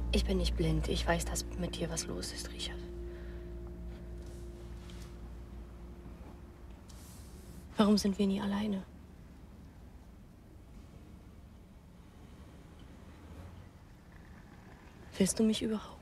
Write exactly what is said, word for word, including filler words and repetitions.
Ich bin nicht blind. Ich weiß, dass mit dir was los ist, Richard. Warum sind wir nie alleine? Willst du mich überhaupt?